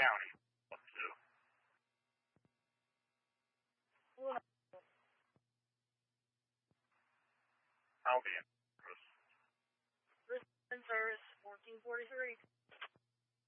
County. What to do? I'll be in. Service 1443.